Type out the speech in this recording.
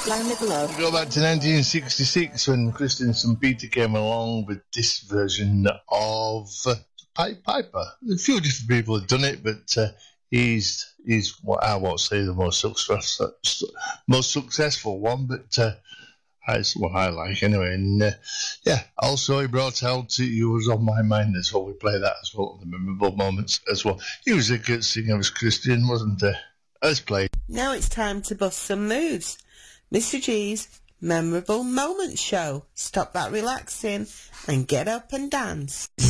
Blinded Love. Go back to 1966 when Christian Peter came along with this version of Pied Piper. A few different people have done it, but he's what I won't say the most successful one, but that's what I like anyway. And also he brought out "You Was on My Mind" as well. We play that as well, the memorable moments as well. He was a good singer, was Christian, wasn't he? Let's play. Now it's time to bust some moves. Mr. G's Memorable Moments Show. Stop that relaxing and get up and dance.